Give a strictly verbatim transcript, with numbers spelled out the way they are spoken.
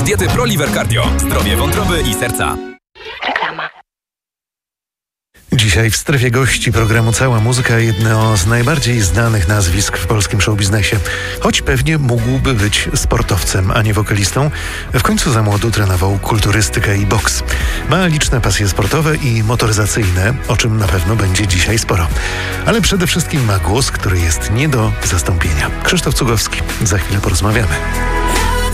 Diety ProLiver Cardio. Zdrowie wątroby i serca. Reklama. Dzisiaj w strefie gości programu Cała Muzyka jedno z najbardziej znanych nazwisk w polskim showbiznesie. Choć pewnie mógłby być sportowcem, a nie wokalistą, w końcu za młodu trenował kulturystykę i boks. Ma liczne pasje sportowe i motoryzacyjne, o czym na pewno będzie dzisiaj sporo. Ale przede wszystkim ma głos, który jest nie do zastąpienia. Krzysztof Cugowski. Za chwilę porozmawiamy.